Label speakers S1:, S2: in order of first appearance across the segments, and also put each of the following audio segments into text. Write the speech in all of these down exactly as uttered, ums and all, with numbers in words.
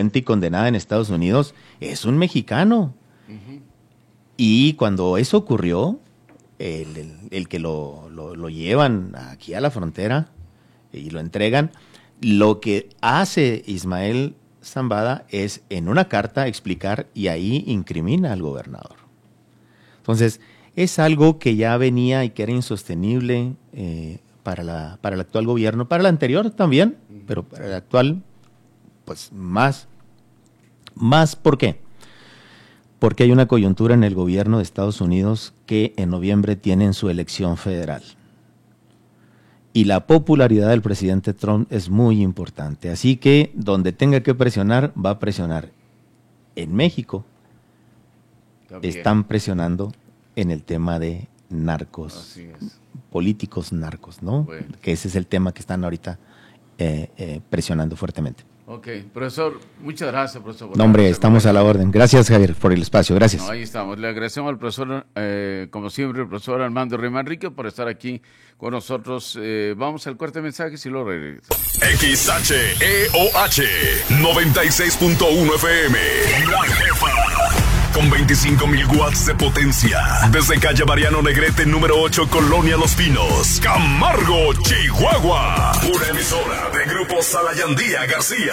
S1: delincuente y condenada en Estados Unidos es un mexicano. Uh-huh. Y cuando eso ocurrió, el, el, el que lo, lo, lo llevan aquí a la frontera y lo entregan, lo que hace Ismael Zambada es en una carta explicar y ahí incrimina al gobernador. Entonces, es algo que ya venía y que era insostenible eh, para, la, para el actual gobierno, para el anterior también, pero para el actual, pues más. Más, ¿por qué? Porque hay una coyuntura en el gobierno de Estados Unidos que en noviembre tienen su elección federal. Y la popularidad del presidente Trump es muy importante. Así que donde tenga que presionar, va a presionar. En México están presionando en el tema de narcos, políticos narcos, ¿no? Bueno. Que ese es el tema que están ahorita eh, eh, presionando fuertemente.
S2: Ok, profesor, muchas gracias, profesor.
S1: No, hombre, estamos a la orden. Gracias, Javier, por el espacio. Gracias.
S2: No, ahí estamos. Le agradecemos al profesor, eh, como siempre, el profesor Armando Rey Manrique por estar aquí con nosotros. Eh, vamos al corte de mensajes y luego regreso.
S3: X H E O H noventa y seis punto uno F M. La Jefa. Con veinticinco mil watts de potencia. Desde calle Mariano Negrete, número ocho, Colonia Los Pinos, Camargo, Chihuahua. Una emisora de Grupo Salayandía García.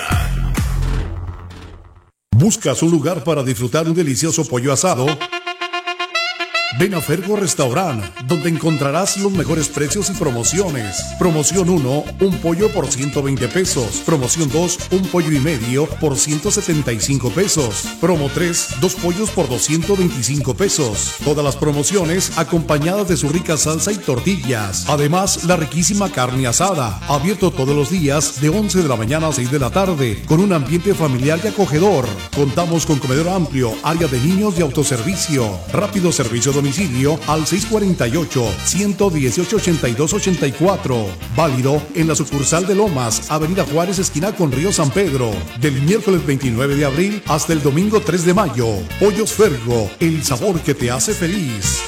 S4: ¿Buscas un lugar para disfrutar un delicioso pollo asado? Ven a Fergo Restaurant, donde encontrarás los mejores precios y promociones. Promoción uno, un pollo por ciento veinte pesos. Promoción dos, un pollo y medio por ciento setenta y cinco pesos. Promo tres, dos pollos por doscientos veinticinco pesos. Todas las promociones acompañadas de su rica salsa y tortillas. Además, la riquísima carne asada. Abierto todos los días de once de la mañana a seis de la tarde, con un ambiente familiar y acogedor. Contamos con comedor amplio, área de niños y autoservicio. Rápido servicio domiciliario. Domicilio al seis cuatro ocho, uno uno ocho, ocho dos ocho cuatro. Válido en la sucursal de Lomas, Avenida Juárez, esquina con Río San Pedro. Del miércoles veintinueve de abril hasta el domingo tres de mayo. Pollos Fergo, el sabor que te hace feliz.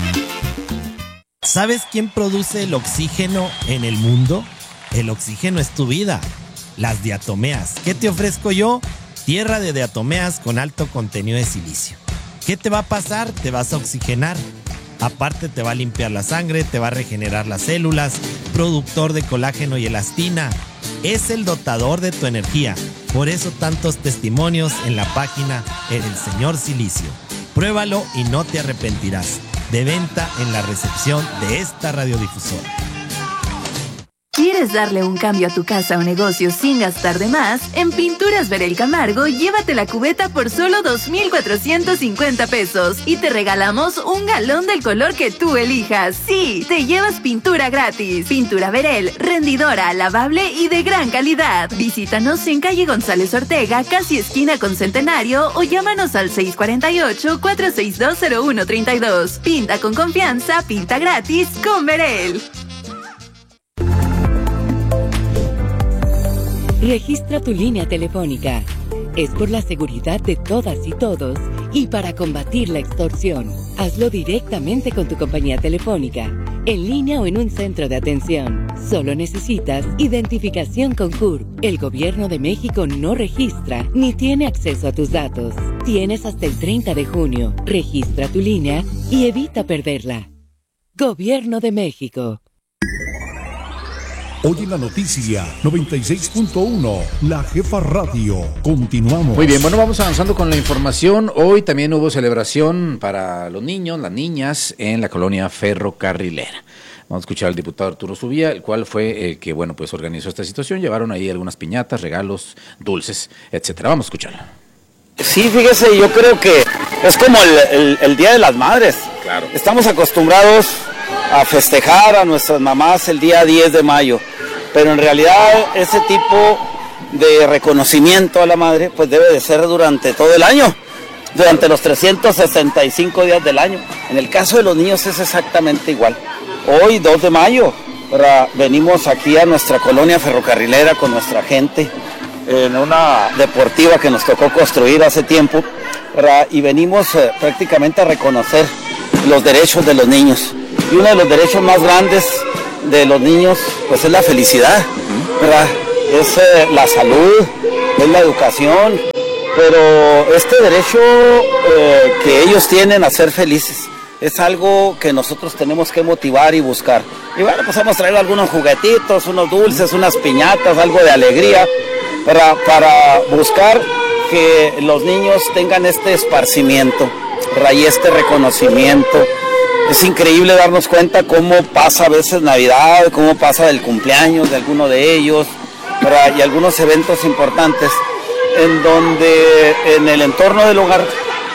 S5: ¿Sabes quién produce el oxígeno en el mundo? El oxígeno es tu vida. Las diatomeas. ¿Qué te ofrezco yo? Tierra de diatomeas con alto contenido de silicio. ¿Qué te va a pasar? Te vas a oxigenar. Aparte te va a limpiar la sangre, te va a regenerar las células, productor de colágeno y elastina. Es el dotador de tu energía. Por eso tantos testimonios en la página El Señor Silicio. Pruébalo y no te arrepentirás. De venta en la recepción de esta radiodifusora.
S6: ¿Quieres darle un cambio a tu casa o negocio sin gastar de más? En Pinturas Verel Camargo, llévate la cubeta por solo dos mil cuatrocientos cincuenta pesos y te regalamos un galón del color que tú elijas. Sí, te llevas pintura gratis. Pintura Verel, rendidora, lavable y de gran calidad. Visítanos en calle González Ortega, casi esquina con Centenario, o llámanos al seis cuatro ocho, cuatro seis dos, cero uno tres dos. Pinta con confianza, pinta gratis con Verel.
S7: Registra tu línea telefónica. Es por la seguridad de todas y todos y para combatir la extorsión. Hazlo directamente con tu compañía telefónica, en línea o en un centro de atención. Solo necesitas identificación con C U R P. El Gobierno de México no registra ni tiene acceso a tus datos. Tienes hasta el treinta de junio. Registra tu línea y evita perderla. Gobierno de México.
S4: Hoy en la noticia noventa y seis punto uno, La Jefa Radio. Continuamos.
S8: Muy bien, bueno, vamos avanzando con la información. Hoy también hubo celebración para los niños, las niñas en la colonia ferrocarrilera. Vamos a escuchar al diputado Arturo Zubía, el cual fue el que, bueno, pues organizó esta situación. Llevaron ahí algunas piñatas, regalos, dulces, etcétera. Vamos a escucharlo.
S9: Sí, fíjese, yo creo que es como el, el, el Día de las Madres.
S8: Claro.
S9: Estamos acostumbrados a festejar a nuestras mamás el día diez de mayo, pero en realidad ese tipo de reconocimiento a la madre pues debe de ser durante todo el año, durante los trescientos sesenta y cinco días del año. En el caso de los niños es exactamente igual. Hoy, dos de mayo, ¿verdad? Venimos aquí a nuestra colonia ferrocarrilera con nuestra gente en una deportiva que nos tocó construir hace tiempo, ¿verdad? Y venimos eh, prácticamente a reconocer los derechos de los niños. Y uno de los derechos más grandes de los niños pues es la felicidad, ¿verdad? Es eh, la salud, es la educación, pero este derecho eh, que ellos tienen a ser felices es algo que nosotros tenemos que motivar y buscar. Y bueno, pues hemos traído algunos juguetitos, unos dulces, unas piñatas, algo de alegría, para, para buscar que los niños tengan este esparcimiento, y este reconocimiento. Es increíble darnos cuenta cómo pasa a veces Navidad, cómo pasa el cumpleaños de alguno de ellos, ¿verdad? Y algunos eventos importantes en donde en el entorno del hogar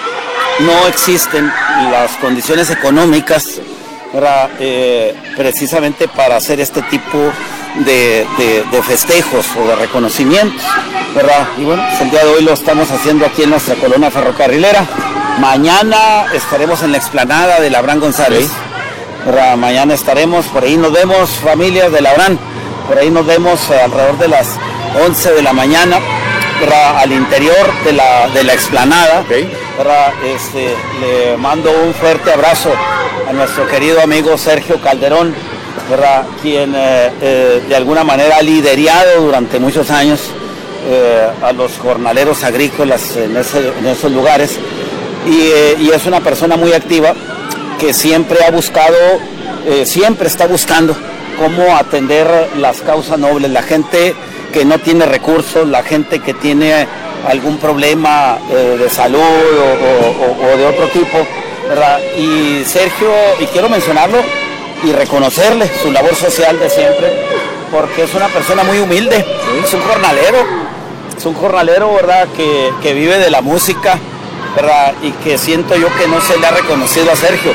S9: no existen las condiciones económicas, ¿verdad? Eh, precisamente para hacer este tipo de, de, de festejos o de reconocimientos, ¿verdad? Y bueno, pues el día de hoy lo estamos haciendo aquí en nuestra colonia ferrocarrilera. Mañana estaremos en la explanada de Labrán González, ¿verdad? Mañana estaremos, por ahí nos vemos, familias de Labrán, por ahí nos vemos alrededor de las once de la mañana, ¿verdad? Al interior de la, de la explanada, okay. ¿verdad? Este, le mando un fuerte abrazo a nuestro querido amigo Sergio Calderón, ¿verdad? Quien eh, eh, de alguna manera ha liderado durante muchos años eh, a los jornaleros agrícolas en, ese, en esos lugares, y, eh, y es una persona muy activa que siempre ha buscado, eh, siempre está buscando cómo atender las causas nobles, la gente que no tiene recursos, la gente que tiene algún problema eh, de salud o, o, o de otro tipo, ¿verdad? Y Sergio, y quiero mencionarlo y reconocerle su labor social de siempre, porque es una persona muy humilde, es un jornalero, es un jornalero, ¿verdad? Que, que vive de la música, ¿verdad? Y que siento yo que no se le ha reconocido a Sergio.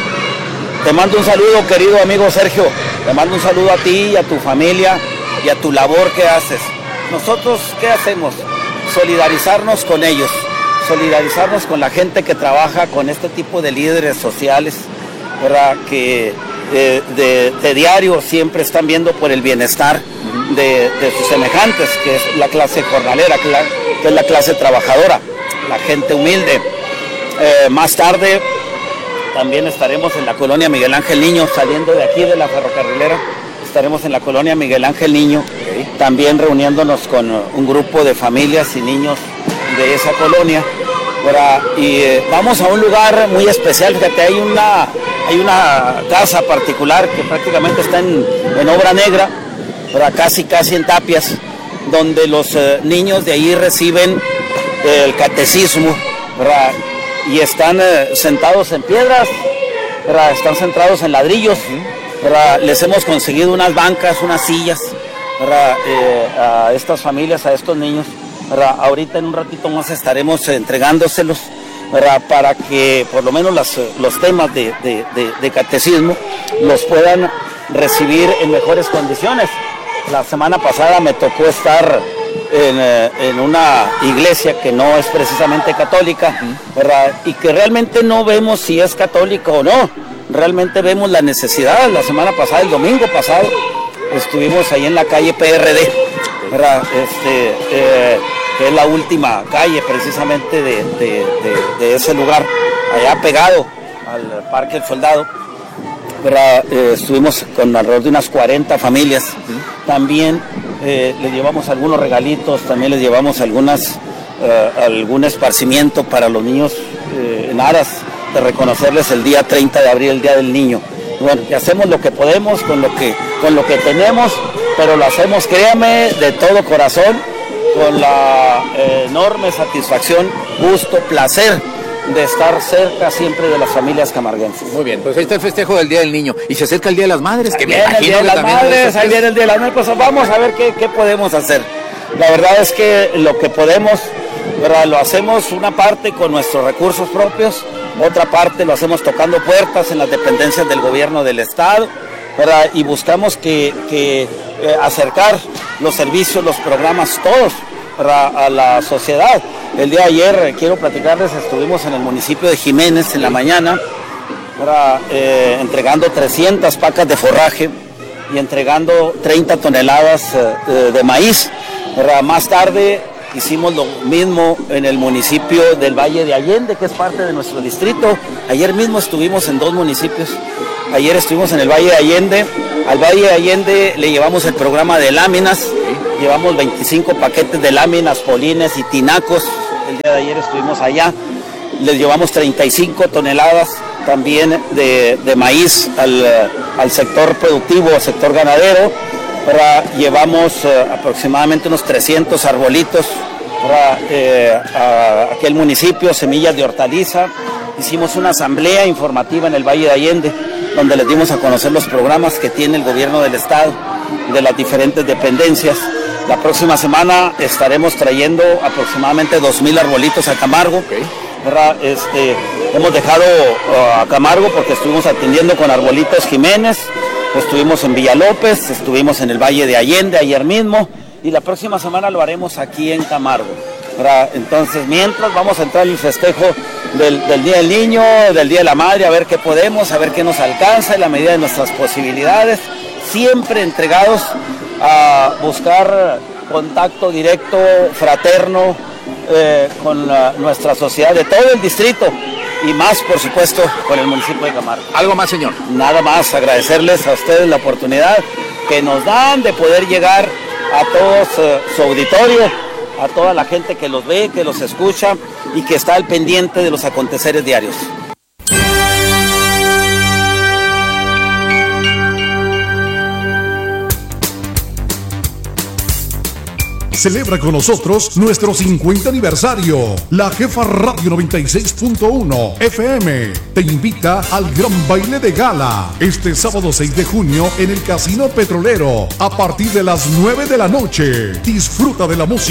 S9: Te mando un saludo, querido amigo Sergio, te mando un saludo a ti y a tu familia y a tu labor que haces. Nosotros, ¿qué hacemos? Solidarizarnos con ellos, solidarizarnos con la gente que trabaja con este tipo de líderes sociales, ¿verdad? Que de, de, de diario siempre están viendo por el bienestar de, de sus semejantes, que es la clase jornalera, que, la, que es la clase trabajadora, la gente humilde. Eh, más tarde también estaremos en la colonia Miguel Ángel Niño, saliendo de aquí de la ferrocarrilera. Estaremos en la colonia Miguel Ángel Niño, okay. También reuniéndonos con un grupo de familias y niños de esa colonia, ¿verdad? Y eh, vamos a un lugar muy especial, fíjate, hay una, hay una casa particular que prácticamente está en, en obra negra, ¿verdad? Casi casi en tapias, donde los eh, niños de ahí reciben eh, el catecismo, ¿verdad? Y están eh, sentados en piedras, ¿verdad? Están sentados en ladrillos, ¿verdad? Les hemos conseguido unas bancas, unas sillas, ¿verdad? Eh, a estas familias, a estos niños, ¿verdad? Ahorita en un ratito más estaremos entregándoselos, ¿verdad? Para que por lo menos las, los temas de, de, de, de catecismo los puedan recibir en mejores condiciones. La semana pasada me tocó estar en, en una iglesia que no es precisamente católica, ¿verdad? Y que realmente no vemos si es católica o no. Realmente vemos la necesidad. La semana pasada, el domingo pasado, estuvimos ahí en la calle P R D, ¿verdad? Este, eh, que es la última calle precisamente de, de, de, de ese lugar, allá pegado al Parque del Soldado, ¿verdad? Eh, estuvimos con alrededor de unas cuarenta familias. También eh, les llevamos algunos regalitos, también les llevamos algunas, eh, algún esparcimiento para los niños eh, en aras de reconocerles el día treinta de abril, el Día del Niño. Bueno, y hacemos lo que podemos con lo que, con lo que tenemos, pero lo hacemos, créame, de todo corazón, con la eh, enorme satisfacción, gusto, placer de estar cerca siempre de las familias camarguenses.
S8: Muy bien, pues ahí está el festejo del Día del Niño. Y se acerca el Día de las Madres, que me
S9: imagino el Día de las Madres, ahí viene el Día de las Madres, pues vamos a ver qué, qué podemos hacer. La verdad es que lo que podemos, ¿verdad? Lo hacemos una parte con nuestros recursos propios, otra parte lo hacemos tocando puertas en las dependencias del gobierno del estado, ¿verdad? Y buscamos que, que eh, acercar los servicios, los programas, todos, ¿verdad? A la sociedad. El día de ayer, eh, quiero platicarles, estuvimos en el municipio de Jiménez en la mañana, ¿verdad? Eh, entregando trescientas pacas de forraje y entregando treinta toneladas eh, de maíz, ¿verdad? Más tarde hicimos lo mismo en el municipio del Valle de Allende, que es parte de nuestro distrito. Ayer mismo estuvimos en dos municipios. Ayer estuvimos en el Valle de Allende. Al Valle de Allende le llevamos el programa de láminas. Llevamos veinticinco paquetes de láminas, polines y tinacos el día de ayer estuvimos allá, les llevamos treinta y cinco toneladas también de, de maíz al, al sector productivo, al sector ganadero. Ahora llevamos eh, aproximadamente unos trescientos arbolitos para eh, a aquel municipio, semillas de hortaliza. Hicimos una asamblea informativa en el Valle de Allende, donde les dimos a conocer los programas que tiene el gobierno del estado, de las diferentes dependencias. La próxima semana estaremos trayendo aproximadamente dos mil arbolitos a Camargo. Okay. Este, hemos dejado uh, a Camargo porque estuvimos atendiendo con Arbolitos Jiménez, estuvimos en Villalópez, estuvimos en el Valle de Allende ayer mismo, y la próxima semana lo haremos aquí en Camargo. ¿Verdad? Entonces, mientras vamos a entrar en el festejo del, del Día del Niño, del Día de la Madre, a ver qué podemos, a ver qué nos alcanza en la medida de nuestras posibilidades, siempre entregados a buscar contacto directo, fraterno, eh, con la, nuestra sociedad de todo el distrito y más, por supuesto, con el municipio de Camargo.
S8: ¿Algo más, señor?
S9: Nada más, agradecerles a ustedes la oportunidad que nos dan de poder llegar a todos eh, su auditorio, a toda la gente que los ve, que los escucha y que está al pendiente de los aconteceres diarios.
S4: Celebra con nosotros nuestro cincuenta aniversario. La Jefa Radio noventa y seis punto uno F M te invita al gran baile de gala este sábado seis de junio en el Casino Petrolero a partir de las nueve de la noche. Disfruta de la música